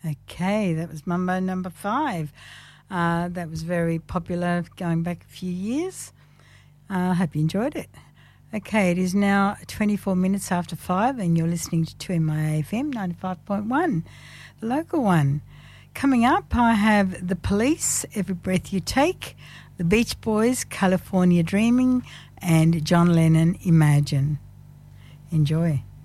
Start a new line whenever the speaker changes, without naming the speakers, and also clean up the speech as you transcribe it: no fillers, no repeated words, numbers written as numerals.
Okay, that was Mambo number 5. That was very popular going back a few years. I hope you enjoyed it. Okay, it is now 24 minutes after 5 and you're listening to 2MIA-FM 95.1, the local one. Coming up, I have The Police, Every Breath You Take, The Beach Boys, California Dreaming, and John Lennon, Imagine. Enjoy.